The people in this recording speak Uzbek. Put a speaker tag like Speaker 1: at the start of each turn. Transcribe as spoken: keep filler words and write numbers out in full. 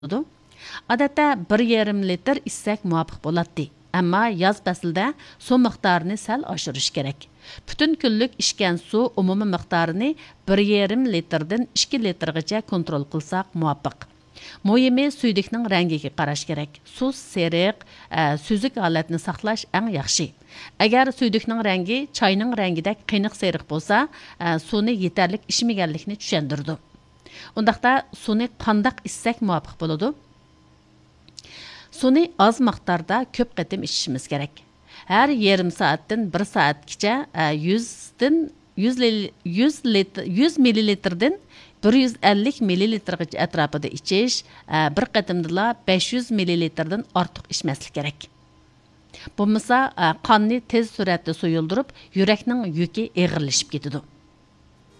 Speaker 1: Odatda bir yarim litr issak muvofiq bo'ladi. Ammo yoz faslida suv miqdorini sal oshirish kerak. Butun kunlik ichgan suv umumiy miqdorini bir yarim litrdan ikki litrgacha kontrol qilsak muvofiq. Muhimi suydikning rangiga qarash kerak. Suv seriq, süzük holatni saqlash eng yaxshi. Agar suydikning rangi choyning rangidek qiyniq seriq bo'lsa, suvni yetarlik ichmaganlikni tushundirdi. Undaqda suvni qandaq issak muvofiq bo'ladi? Suni az miqdorda ko'p qatim ichishimiz kerak. Har yarim soatdan bir soatgacha yuz dan yuz millilitrdan bir yuz ellik millilitrgacha atrofida ichish, bir qatimdala besh yuz millilitrdan ortiq ichmaslik kerak. Bo'lmasa qonni tez suratda suyuldirib, yurakning yuki og'irlashib ketadi.